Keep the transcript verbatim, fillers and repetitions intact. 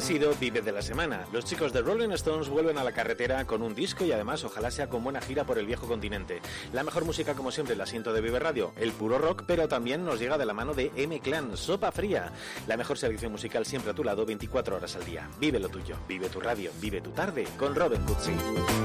sido Vive de la Semana. Los chicos de Rolling Stones vuelven a la carretera con un disco y además ojalá sea con buena gira por el viejo continente. La mejor música, como siempre, el asiento de Vive Radio, el puro rock, pero también nos llega de la mano de M-Clan, Sopa Fría. La mejor selección musical siempre a tu lado, veinticuatro horas al día. Vive lo tuyo, vive tu radio, vive tu tarde con Robin Cutsi.